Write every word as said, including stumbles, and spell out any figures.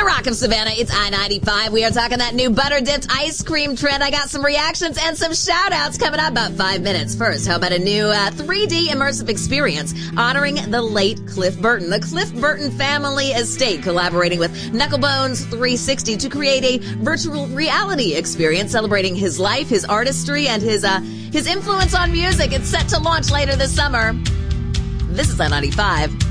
rockin' Savannah. It's I ninety-five. We are talking that new butter-dipped ice cream trend. I got some reactions and some shout-outs coming up about five minutes. First, how about a new uh, three D immersive experience honoring the late Cliff Burton? The Cliff Burton family estate collaborating with Knucklebones three sixty to create a virtual reality experience celebrating his life, his artistry, and his uh, his influence on music. It's set to launch later this summer. This is I ninety-five.